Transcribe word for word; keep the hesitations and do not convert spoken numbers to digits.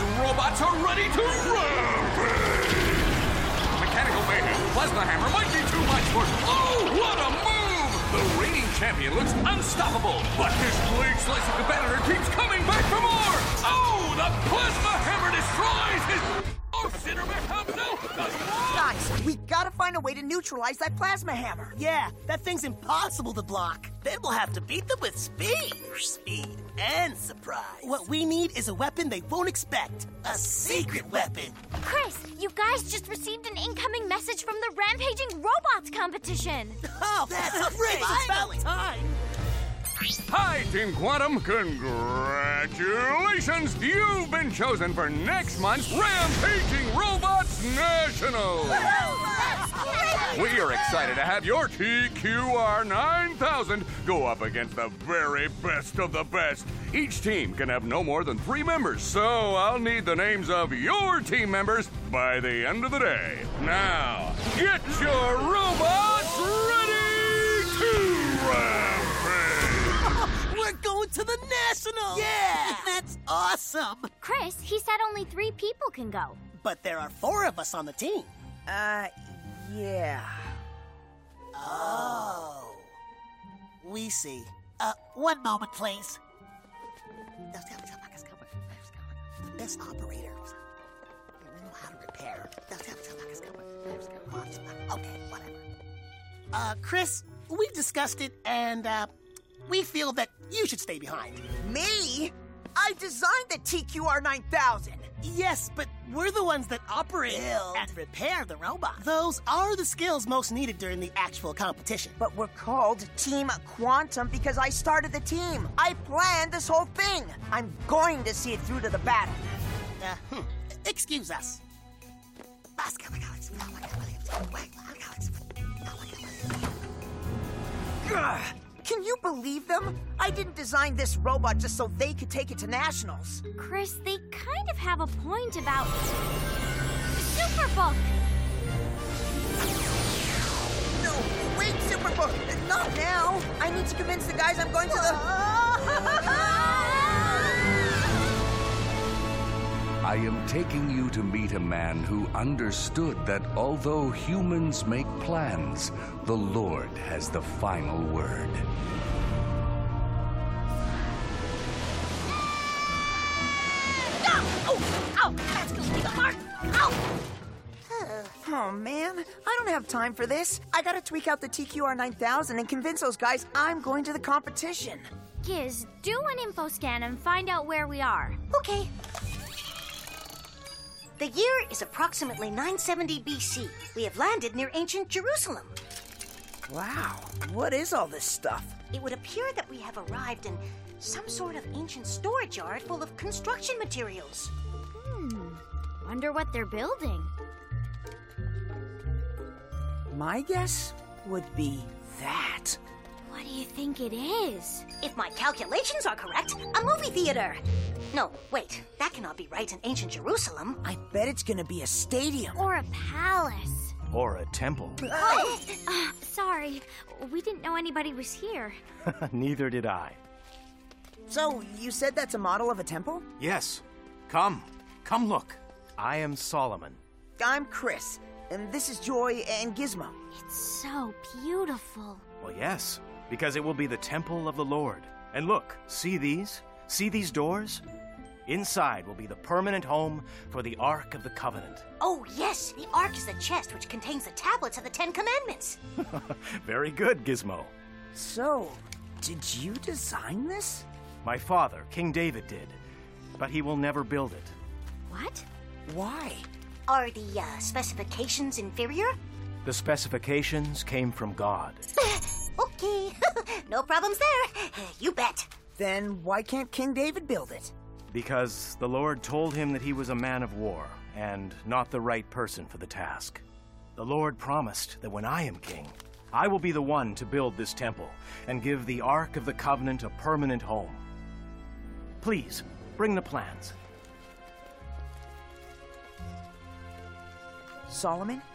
robots are ready to rampage! Mechanical mayhem. Plasma hammer might be too much for... Oh, what a move! The reigning champion looks unstoppable, but his blade slicing competitor keeps coming back for more! Oh, the plasma hammer destroys his... Oh, Cinnamon himself does what? Guys, we gotta find a way to neutralize that plasma hammer. Yeah, that thing's impossible to block. Then we'll have to beat them with speed. Speed and surprise. What we need is a weapon they won't expect. A secret weapon. Chris, you guys just received an incoming message from the Rampaging Robots competition. Oh, that's great. It's about time. Hi, Team Quantum. Congratulations! You've been chosen for next month's Rampaging Robots Nationals. We are excited to have your T Q R nine thousand go up against the very best of the best. Each team can have no more than three members, so I'll need the names of your team members by the end of the day. Now, get your robots ready to rampage! We're going to the Nationals! Yeah! That's awesome! Chris, he said only three people can go. But there are four of us on the team. Uh, yeah. Oh. We see. Uh, one moment, please. The best operators. They know how to repair. Okay, whatever. Uh, Chris, we've discussed it, and, uh, we feel that you should stay behind. Me? I designed the T Q R nine thousand. Yes, but we're the ones that operate Build. and repair the robot. Those are the skills most needed during the actual competition. But we're called Team Quantum because I started the team. I planned this whole thing. I'm going to see it through to the battle. Uh, hmm. Excuse us. Ugh. Can you believe them? I didn't design this robot just so they could take it to nationals. Chris, they kind of have a point about Superbook. No, wait, Superbook, not now. I need to convince the guys I'm going to the... I am taking you to meet a man who understood that although humans make plans, the Lord has the final word. Oh, man, I don't have time for this. I gotta tweak out the T Q R nine thousand and convince those guys I'm going to the competition. Giz, do an info scan and find out where we are. Okay. The year is approximately nine seventy B C. We have landed near ancient Jerusalem. Wow, what is all this stuff? It would appear that we have arrived in some sort of ancient storage yard full of construction materials. Hmm, wonder what they're building. My guess would be that. What do you think it is? If my calculations are correct, a movie theater. No, wait, that cannot be right in ancient Jerusalem. I bet it's gonna be a stadium. Or a palace. Or a temple. Oh, uh, sorry, we didn't know anybody was here. Neither did I. So, you said that's a model of a temple? Yes. Come. Come look. I am Solomon. I'm Chris, and this is Joy and Gizmo. It's so beautiful. Well, yes, because it will be the temple of the Lord. And look, see these? See these doors? Inside will be the permanent home for the Ark of the Covenant. Oh, yes, the Ark is the chest which contains the tablets of the Ten Commandments. Very good, Gizmo. So, did you design this? My father, King David, did, but he will never build it. What? Why? Are the uh, specifications inferior? The specifications came from God. Okay, no problems there. You bet. Then why can't King David build it? Because the Lord told him that he was a man of war and not the right person for the task. The Lord promised that when I am king, I will be the one to build this temple and give the Ark of the Covenant a permanent home. Please, bring the plans. Solomon,